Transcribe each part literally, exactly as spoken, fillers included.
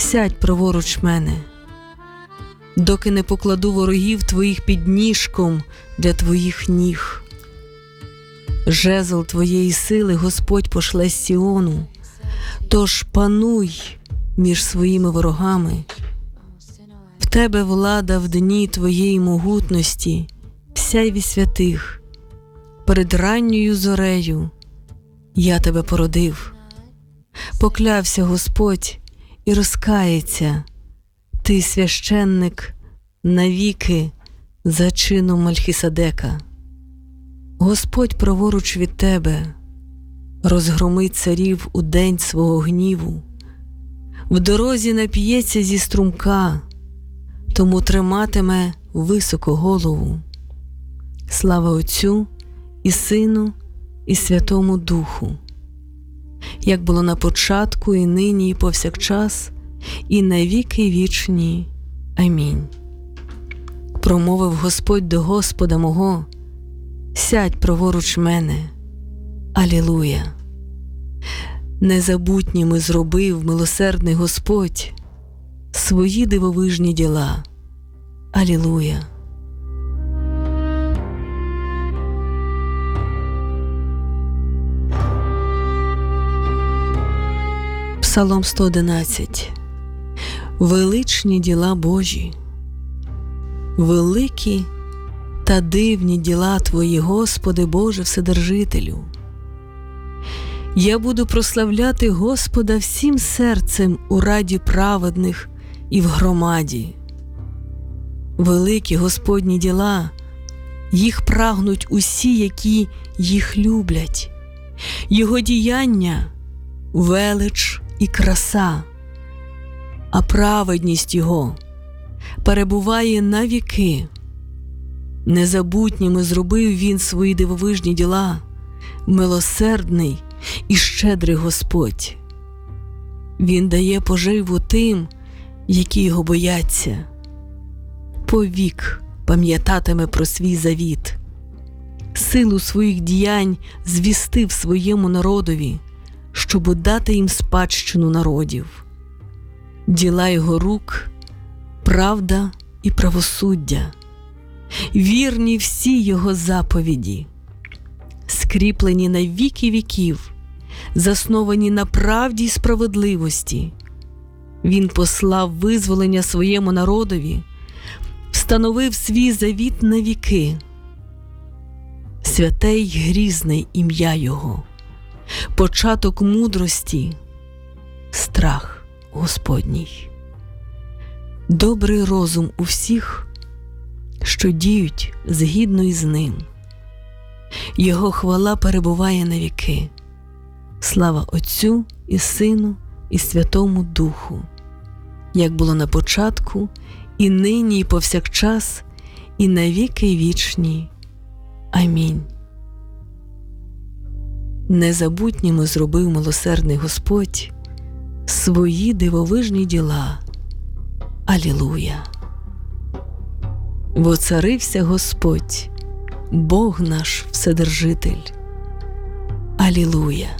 сядь праворуч мене, доки не покладу ворогів твоїх під ніжком для твоїх ніг. Жезл твоєї сили Господь пошле з Сіону, тож пануй між своїми ворогами. В тебе влада в дні твоєї могутності, в сяйві святих. Перед ранньою зорею я тебе породив. Поклявся Господь і розкається, ти священник навіки за чином Мельхиседека. Господь праворуч від тебе розгромить царів у день свого гніву. В дорозі нап'ється зі струмка, тому триматиме високо голову. Слава Отцю і Сину і Святому Духу, як було на початку, і нині, і повсякчас, і на віки вічні. Амінь. Промовив Господь до Господа мого: сядь праворуч мене. Алілуя! Незабутніми зробив милосердний Господь свої дивовижні діла. Алілуя! Псалом сто одинадцять. Величні діла Божі, великі та дивні діла Твої, Господи Боже Вседержителю. Я буду прославляти Господа всім серцем у раді праведних і в громаді. Великі Господні діла, їх прагнуть усі, які їх люблять. Його діяння – велич і краса, а праведність Його перебуває на віки. Незабутніми зробив Він свої дивовижні діла, милосердний і щедрий Господь. Він дає поживу тим, які Його бояться. Повік пам'ятатиме про свій завіт. Силу своїх діянь звістив своєму народові, щоб дати їм спадщину народів. Діла Його рук – правда і правосуддя. Вірні всі Його заповіді, скріплені на віки віків, засновані на правді й справедливості. Він послав визволення своєму народові, встановив свій завіт на віки. Святе й грізне ім'я Його, початок мудрості, страх Господній. Добрий розум у всіх, що діють згідно із ним. Його хвала перебуває на віки. Слава Отцю і Сину і Святому Духу, як було на початку, і нині, і повсякчас, і на віки вічні. Амінь. Незабутніми зробив милосердний Господь свої дивовижні діла. Алілуя! Воцарився Господь, Бог наш Вседержитель. Алілуя!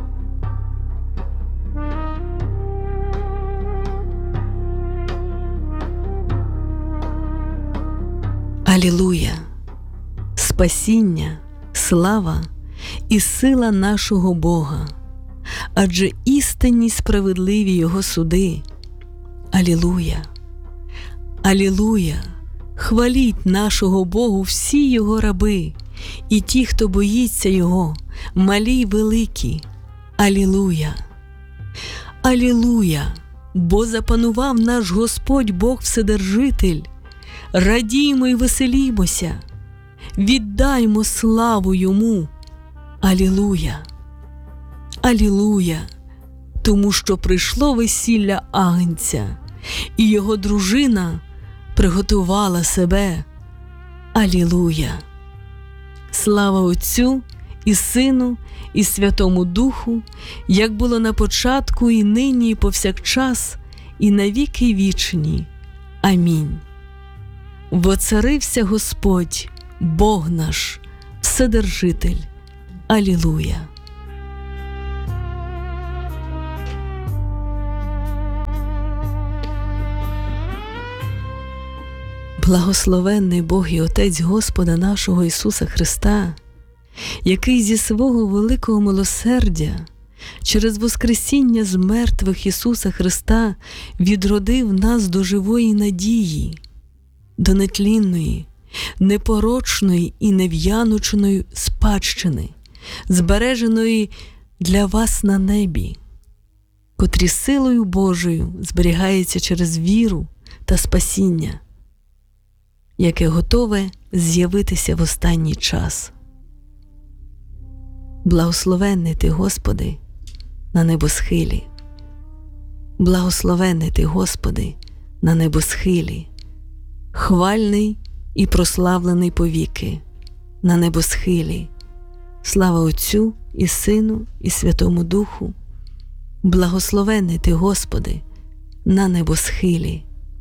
Алілуя! Спасіння, слава і сила нашого Бога, адже істинні справедливі Його суди. Алілуя! Алілуя! Хваліть нашого Богу всі Його раби, і ті, хто боїться Його, малі й великі. Алілуя! Алілуя! Бо запанував наш Господь Бог Вседержитель. Радіймо й веселімося, віддаймо славу Йому. Алілуя! Алілуя! Тому що прийшло весілля Агнця, і Його дружина приготувала себе. Алілуя! Слава Отцю і Сину і Святому Духу, як було на початку, і нині, і повсякчас, і на віки вічні. Амінь. Воцарився Господь, Бог наш, Вседержитель. Алілуя! Благословенний Бог і Отець Господа нашого Ісуса Христа, який зі свого великого милосердя через воскресіння з мертвих Ісуса Христа відродив нас до живої надії, до нетлінної, непорочної і нев'янученої спадщини, збереженої для вас на небі, котрі силою Божою зберігається через віру та спасіння, яке готове з'явитися в останній час. Благословенний Ти, Господи, на небосхилі. Благословенний Ти, Господи, на небосхилі. Хвальний і прославлений повіки, на небосхилі. Слава Отцю і Сину і Святому Духу. Благословенний Ти, Господи, на небосхилі.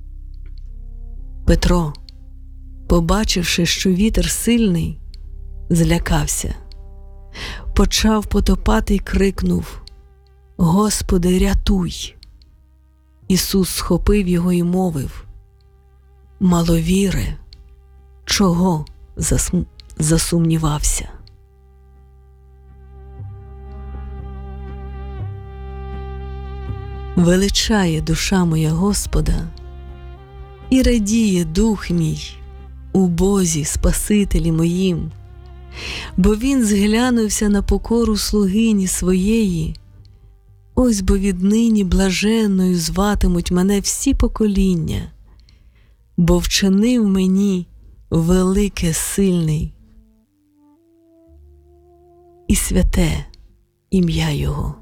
Петро, побачивши, що вітер сильний, злякався. Почав потопати й крикнув: «Господи, рятуй!» Ісус схопив його і мовив: «Маловіре, чого засм... засумнівався?» Величає душа моя Господа, і радіє дух мій у Бозі Спасителі моїм, бо Він зглянувся на покору слугині своєї. Ось бо віднині блаженною зватимуть мене всі покоління, бо вчинив мені велике сильний і святе ім'я Його.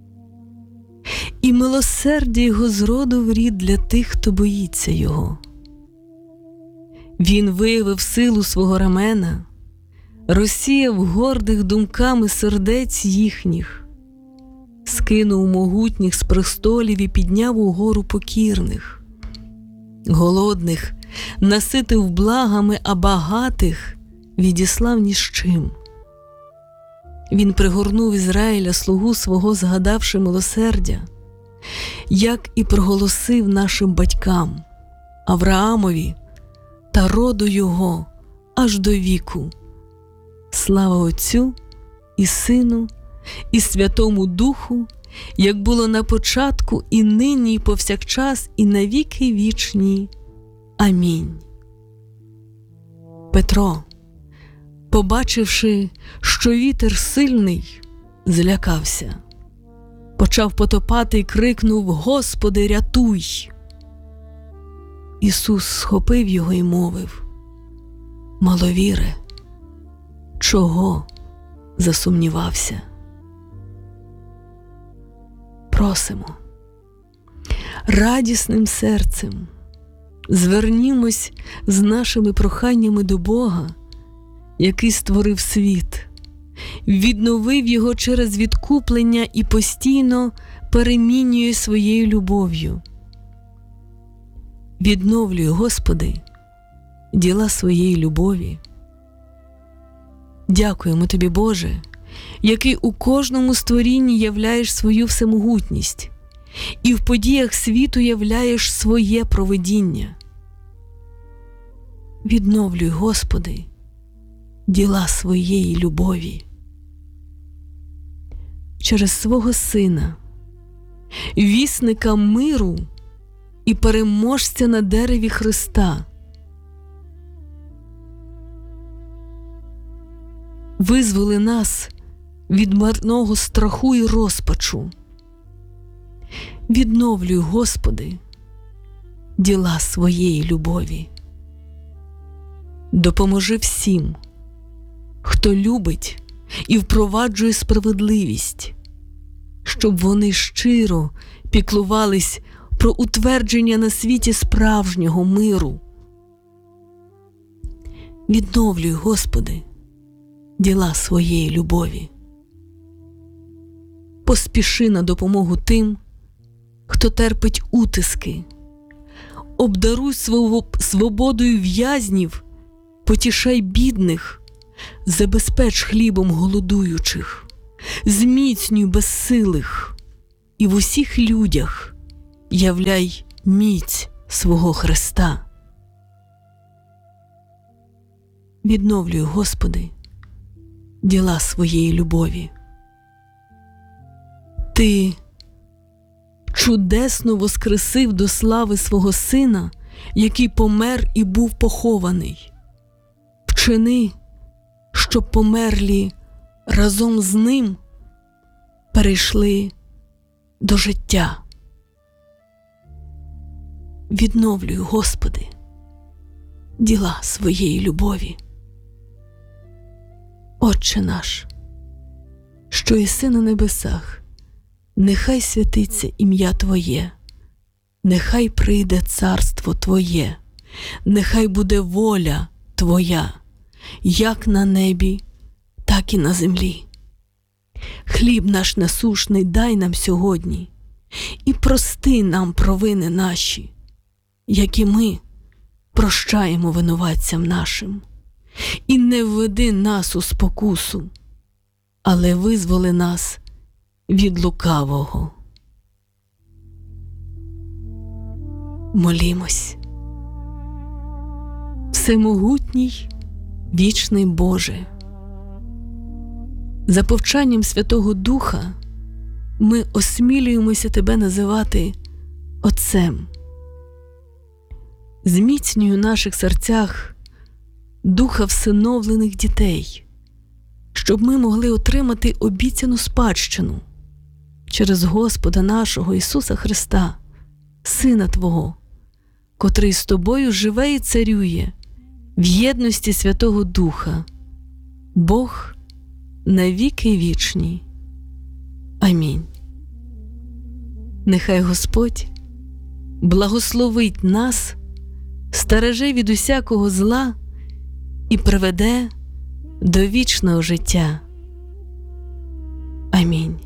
І милосердя Його з роду в рід для тих, хто боїться Його. Він виявив силу свого рамена, розсіяв гордих думками сердець їхніх, скинув могутніх з престолів і підняв угору покірних. Голодних наситив благами, а багатих відіслав ні з чим. Він пригорнув Ізраїля, слугу свого, згадавши милосердя, як і проголосив нашим батькам, Авраамові та роду його аж до віку. Слава Отцю і Сину і Святому Духу, як було на початку, і нині, і повсякчас, і на віки вічні. Амінь. Петро, побачивши, що вітер сильний, злякався. Почав потопати й крикнув: «Господи, рятуй!» Ісус схопив його і мовив: «Маловіре, чого засумнівався?» Просимо, радісним серцем звернімось з нашими проханнями до Бога, який створив світ, відновив його через відкуплення і постійно перемінює своєю любов'ю. Відновлюй, Господи, діла своєї любові. Дякуємо Тобі, Боже, який у кожному створінні являєш свою всемогутність і в подіях світу являєш своє провидіння. Відновлюй, Господи, діла своєї любові. Через свого Сина, вісника миру і переможця на дереві Христа, визволи нас від марного страху і розпачу. Відновлюй, Господи, діла своєї любові. Допоможи всім, хто любить і впроваджує справедливість, щоб вони щиро піклувались про утвердження на світі справжнього миру. Відновлюй, Господи, діла своєї любові. Поспіши на допомогу тим, хто терпить утиски. Обдаруй свободою в'язнів, потішай бідних, забезпеч хлібом голодуючих, зміцнюй безсилих, і в усіх людях являй міць свого Христа. відновлюй, Господи, діла своєї любові. Ти чудесно воскресив до слави свого Сина, який помер і був похований. Вчини, щоб померлі разом з Ним перейшли до життя. Відновлюй, Господи, діла своєї любові. Отче наш, що єси на небесах, нехай святиться ім'я Твоє, нехай прийде царство Твоє, нехай буде воля Твоя, як на небі, так і на землі. Хліб наш насушний дай нам сьогодні, і прости нам провини наші, які ми прощаємо винуватцям нашим. І не введи нас у спокусу, але визволи нас від лукавого. Молімось. Всемогутній, вічний Боже, за повчанням Святого Духа ми осмілюємося Тебе називати Отцем. Зміцнюй у наших серцях духа всиновлених дітей, щоб ми могли отримати обіцяну спадщину через Господа нашого Ісуса Христа, Сина Твого, котрий з Тобою живе і царює в єдності Святого Духа, Бог на віки вічні. Амінь. Нехай Господь благословить нас, стереже від усякого зла і приведе до вічного життя. Амінь.